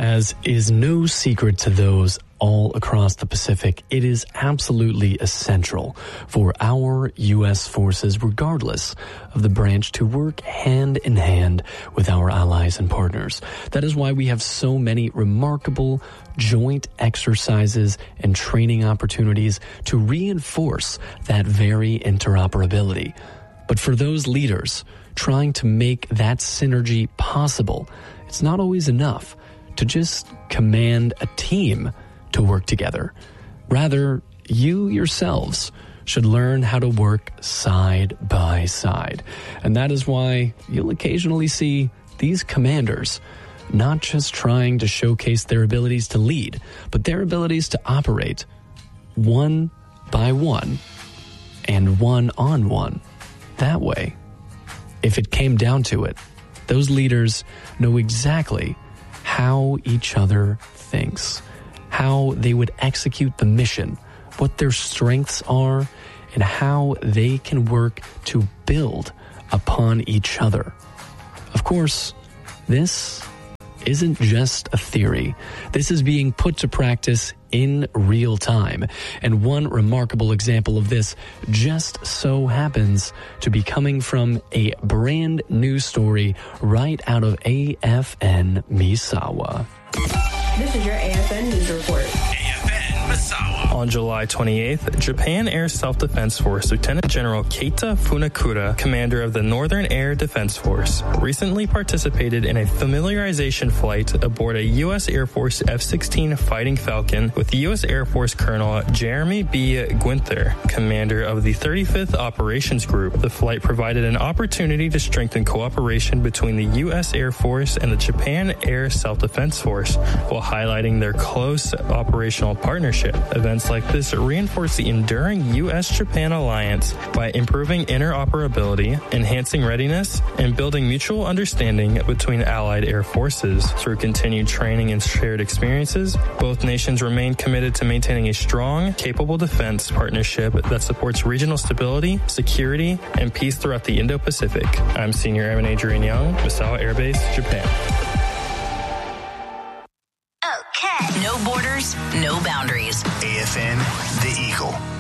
As is no secret to those all across the Pacific, it is absolutely essential for our U.S. forces, regardless of the branch, to work hand in hand with our allies and partners. That is why we have so many remarkable joint exercises and training opportunities to reinforce that very interoperability. But for those leaders trying to make that synergy possible, it's not always enough to just command a team to work together. Rather, you yourselves should learn how to work side by side. And that is why you'll occasionally see these commanders not just trying to showcase their abilities to lead, but their abilities to operate one by one and one-on-one. That way, if it came down to it, those leaders know exactly how each other thinks, how they would execute the mission, what their strengths are, and how they can work to build upon each other. Of course, this isn't just a theory. This is being put to practice in real time. And one remarkable example of this just so happens to be coming from a brand new story right out of AFN Misawa. This is your AFN News Report. AFN Misawa. On July 28th, Japan Air Self-Defense Force Lieutenant General Keita Funakura, commander of the Northern Air Defense Force, recently participated in a familiarization flight aboard a U.S. Air Force F-16 Fighting Falcon with U.S. Air Force Colonel Jeremy B. Gwinther, commander of the 35th Operations Group. The flight provided an opportunity to strengthen cooperation between the U.S. Air Force and the Japan Air Self-Defense Force, while highlighting their close operational partnership. Events like this reinforce the enduring U.S.-Japan alliance by improving interoperability, enhancing readiness, and building mutual understanding between allied air forces. Through continued training and shared experiences, both nations remain committed to maintaining a strong, capable defense partnership that supports regional stability, security, and peace throughout the Indo-Pacific. I'm Senior Airman Adrian Young, Misawa Air Base, Japan. Okay. No borders, no boundaries. AFN, The Eagle.